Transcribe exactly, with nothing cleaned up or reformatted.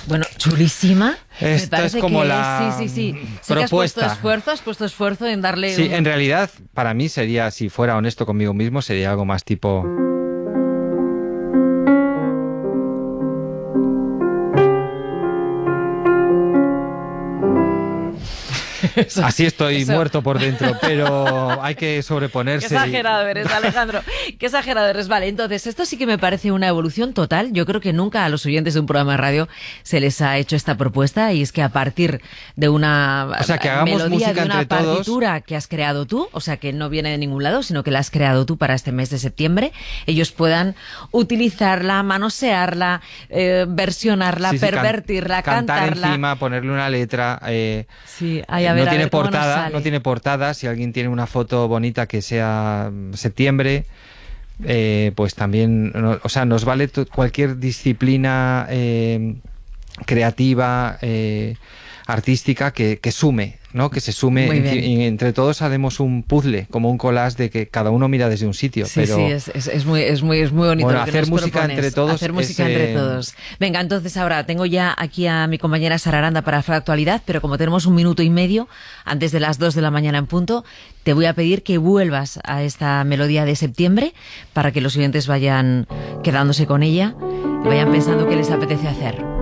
Bueno, chulísima. Esto es como que la es, sí, sí, sí. propuesta. Sé que has puesto esfuerzo, has puesto esfuerzo en darle. Sí, un... en realidad, para mí sería, si fuera honesto conmigo mismo, sería algo más tipo. Eso, Así estoy eso. muerto por dentro, pero hay que sobreponerse. Qué exagerado eres, Alejandro. Qué exagerado eres. Vale, entonces, esto sí que me parece una evolución total. Yo creo que nunca a los oyentes de un programa de radio se les ha hecho esta propuesta, y es que a partir de una o sea, que hagamos melodía, música de una entre partitura todos, que has creado tú, o sea, que no viene de ningún lado, sino que la has creado tú para este mes de septiembre, ellos puedan utilizarla, manosearla, eh, versionarla, sí, sí, pervertirla, can cantar cantarla. encima, ponerle una letra. Eh, sí, ahí a ver, no a tiene ver cómo portada, nos sale. no tiene portada. Si alguien tiene una foto bonita que sea septiembre, eh, pues también, no, o sea, nos vale cualquier disciplina eh, creativa, eh, artística que, que sume, ¿no? Que se sume y entre todos haremos un puzzle, como un collage de que cada uno mira desde un sitio. Sí, pero... sí, es, es, es, muy, es, muy, es muy bonito. Bueno, lo que hacer nos música propones. entre todos. Hacer música es, entre eh... todos. Venga, entonces ahora tengo ya aquí a mi compañera Sara Aranda para la actualidad, pero como tenemos un minuto y medio antes de las dos de la mañana en punto, te voy a pedir que vuelvas a esta melodía de septiembre para que los oyentes vayan quedándose con ella y vayan pensando qué les apetece hacer.